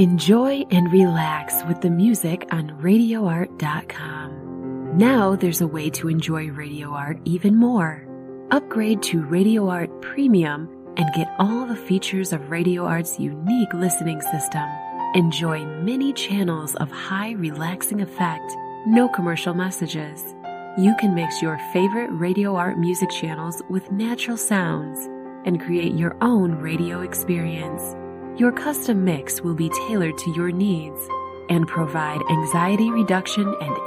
Enjoy and relax with the music on RadioArt.com. Now there's a way to enjoy Radio Art even more. Upgrade to Radio Art Premium and get all the features of Radio Art's unique listening system. Enjoy many channels of high relaxing effect, no commercial messages. You can mix your favorite Radio Art music channels with natural sounds and create your own radio experience. Your custom mix will be tailored to your needs and provide anxiety reduction and